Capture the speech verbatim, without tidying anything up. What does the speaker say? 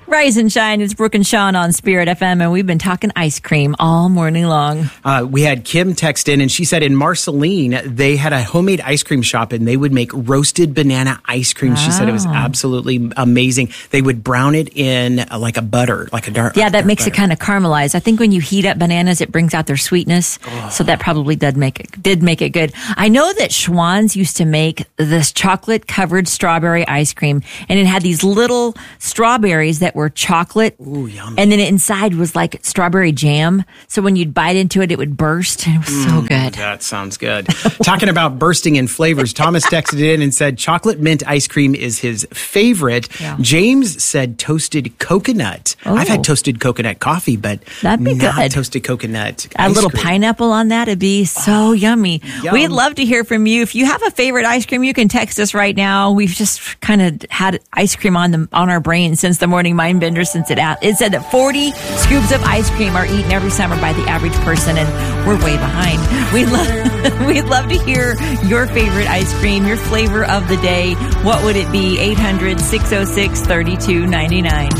Rise and shine. It's Brooke and Sean on Spirit F M, and we've been talking ice cream all morning long. Uh, we had Kim text in, and she said in Marceline, they had a homemade ice cream shop, and they would make roasted banana ice cream. Wow. She said it was absolutely amazing. They would brown it in uh, like a butter, like a dark. Yeah, that dark makes butter. it kind of caramelize. I think when you heat up bananas, it brings out their sweetness. Oh. So that probably did make it did make it good. I know that Schwann's used to make this chocolate covered strawberry ice cream, and it had these little strawberries that were chocolate. Ooh, yummy. And then inside was like strawberry jam. So when you'd bite into it, it would burst. And it was mm, so good. That sounds good. Talking about bursting in flavors, Thomas texted in and said chocolate mint ice cream is his favorite. Yeah. James said toasted coconut. Oh. I've had toasted coconut coffee, but That'd be not good. toasted coconut A ice little cream. Pineapple on that, it'd be so oh, yummy. Yum. We'd love to hear from you. If you have a favorite ice cream, you can text us right now. We've just kind of had ice cream on the on our brain since the morning mind bender, since it out. It said that forty scoops of ice cream are eaten every summer by the average person, and we're way behind. We'd love, we'd love to hear your favorite ice cream, your flavor of the day. What would it be? eight hundred, six oh six, three two nine nine.